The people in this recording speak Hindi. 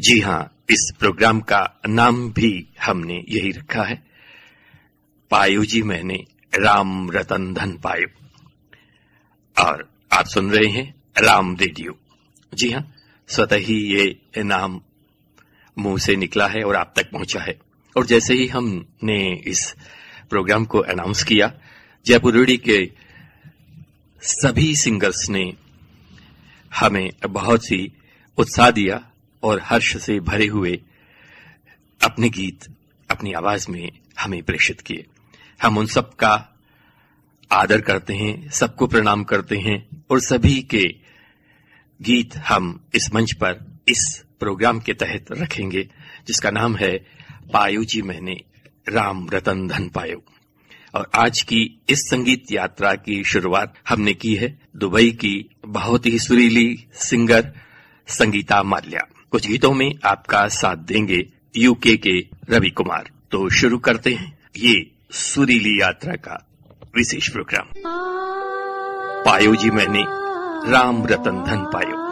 जी हाँ, इस प्रोग्राम का नाम भी हमने यही रखा है, पायो जी मैंने राम रतन धन पायो। और आप सुन रहे हैं राम रेडियो। जी हाँ, स्वतः ही ये नाम मुंह से निकला है और आप तक पहुंचा है। और जैसे ही हमने इस प्रोग्राम को अनाउंस किया, जयपुर रेडियो के सभी सिंगर्स ने हमें बहुत ही उत्साह दिया और हर्ष से भरे हुए अपने गीत अपनी आवाज में हमें प्रेषित किए। हम उन सब का आदर करते हैं, सबको प्रणाम करते हैं और सभी के गीत हम इस मंच पर इस प्रोग्राम के तहत रखेंगे, जिसका नाम है पायो जी मैंने राम रतन धन पायो। और आज की इस संगीत यात्रा की शुरुआत हमने की है दुबई की बहुत ही सुरीली सिंगर संगीता माल्या। कुछ गीतों में आपका साथ देंगे यूके के रवि कुमार। तो शुरू करते हैं ये सुरीली यात्रा का विशेष प्रोग्राम। पायो जी मैंने राम रतन धन पायो।